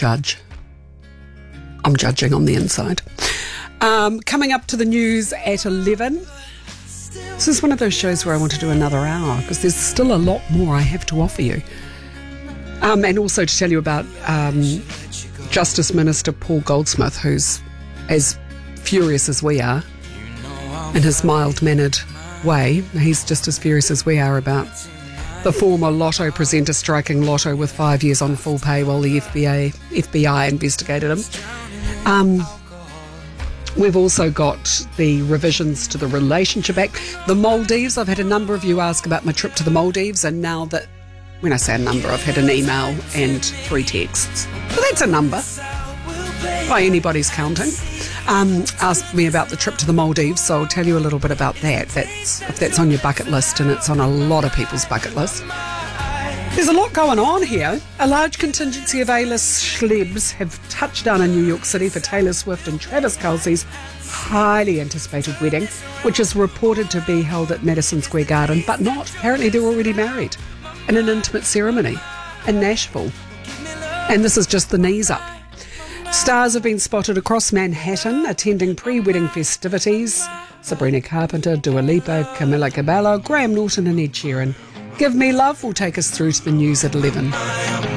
judge. I'm judging on the inside. Coming up to the news at 11. This is one of those shows where I want to do another hour because there's still a lot more I have to offer you. And also to tell you about Justice Minister Paul Goldsmith, who's as furious as we are in his mild-mannered way. He's just as furious as we are about the former Lotto presenter striking Lotto with 5 years on full pay while the FBI investigated him. We've also got the revisions to the Relationship Act. The Maldives, I've had a number of you ask about my trip to the Maldives, and now that, when I say a number, I've had an email and 3 texts. Well, that's a number, by anybody's counting. Asked me about the trip to the Maldives, so I'll tell you a little bit about that. If that's on your bucket list, and it's on a lot of people's bucket list. There's a lot going on here. A large contingency of A-list schlebs have touched down in New York City for Taylor Swift and Travis Kelce's highly anticipated wedding, which is reported to be held at Madison Square Garden, but not. Apparently they're already married in an intimate ceremony in Nashville. And this is just the knees up. Stars have been spotted across Manhattan attending pre-wedding festivities. Sabrina Carpenter, Dua Lipa, Camila Cabello, Graham Norton and Ed Sheeran. Give Me Love will take us through to the news at 11.